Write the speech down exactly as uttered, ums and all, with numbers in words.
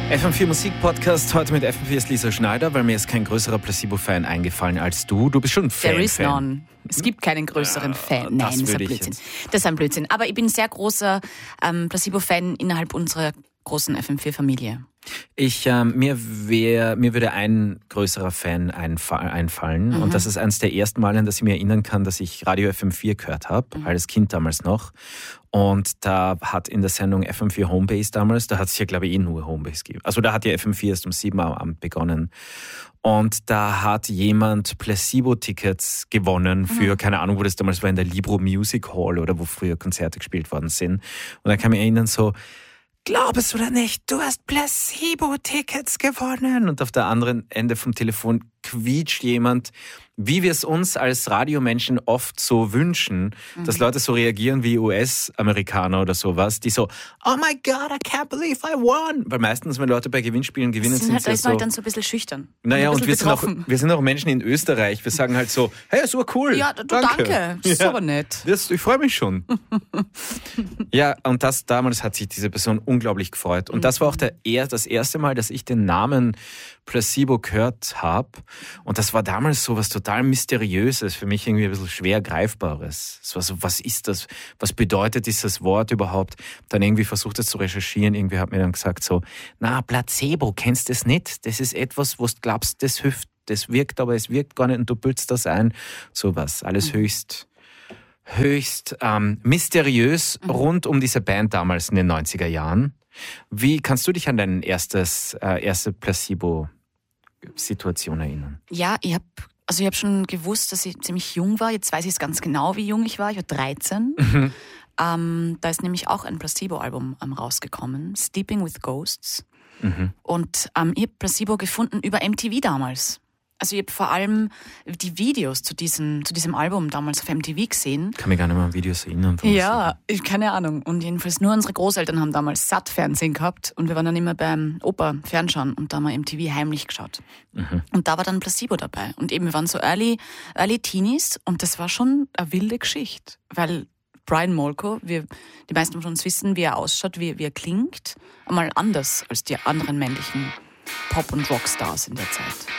F M vier Musik Podcast, heute mit F M vier ist Lisa Schneider, weil mir ist kein größerer Placebo-Fan eingefallen als du. Du bist schon ein Fan. There is none. Es gibt keinen größeren ja, Fan. Nein, das ist ein Blödsinn. Das ist ein Blödsinn. Aber ich bin ein sehr großer ähm, Placebo-Fan innerhalb unserer großen F M vier Familie. Ich, ähm, mir, wär, mir würde ein größerer Fan einfa- einfallen. Mhm. Und das ist eines der ersten Male, an das ich mich erinnern kann, dass ich Radio F M vier gehört habe, mhm. als Kind damals noch. Und da hat in der Sendung F M vier Homebase damals, da hat es ja glaube ich eh nur Homebase gegeben. Also da hat ja F M vier erst um sieben Uhr am Abend begonnen. Und da hat jemand Placebo-Tickets gewonnen für, mhm. keine Ahnung, wo das damals war, in der Libro Music Hall oder wo früher Konzerte gespielt worden sind. Und da kann ich mich erinnern so, glaub es oder nicht, du hast Placebo-Tickets gewonnen. Und auf der anderen Ende vom Telefon quietscht jemand, wie wir es uns als Radiomenschen oft so wünschen, mhm. dass Leute so reagieren wie U S-Amerikaner oder sowas, die so, oh my God, I can't believe I won. Weil meistens, wenn Leute bei Gewinnspielen gewinnen, sind, sind halt, sie ist so... halt dann so ein bisschen schüchtern. Naja, und, und wir sind, auch, wir sind auch Menschen in Österreich, wir sagen halt so, hey, so cool. Ja, du, danke. danke. Das ist ja, aber nett. Das, ich freue mich schon. Ja, und das damals hat sich diese Person unglaublich gefreut. Und das war auch der, das erste Mal, dass ich den Namen Placebo gehört habe. Und das war damals so was total Mysteriöses, für mich irgendwie ein bisschen schwer Greifbares. Es war so, was ist das? Was bedeutet dieses Wort überhaupt? Dann irgendwie versucht es zu recherchieren. Irgendwie hat mir dann gesagt so, na, Placebo, kennst du das nicht? Das ist etwas, wo du glaubst, das hilft, das wirkt, aber es wirkt gar nicht und du bildest das ein. Sowas, alles höchst... höchst ähm, mysteriös mhm. rund um diese Band damals in den neunziger Jahren. Wie kannst du dich an deine erstes, äh, erste Placebo-Situation erinnern? Ja, ich habe also ich hab schon gewusst, dass ich ziemlich jung war. Jetzt weiß ich es ganz genau, wie jung ich war. Ich war dreizehn. Mhm. Ähm, da ist nämlich auch ein Placebo-Album ähm, rausgekommen, Sleeping with Ghosts. Mhm. Und ähm, ich habe Placebo gefunden über M T V damals. Also ich habe vor allem die Videos zu diesem, zu diesem Album damals auf M T V gesehen. Ich kann mich gar nicht mehr an Videos erinnern. Ja, ich, keine Ahnung. Und jedenfalls nur unsere Großeltern haben damals Sat-Fernsehen gehabt und wir waren dann immer beim Opa fernschauen und da haben wir M T V heimlich geschaut. Mhm. Und da war dann Placebo dabei. Und eben, wir waren so early, early Teenies und das war schon eine wilde Geschichte, weil Brian Molko, wir, die meisten von uns wissen, wie er ausschaut, wie, wie er klingt, einmal anders als die anderen männlichen Pop- und Rockstars in der Zeit.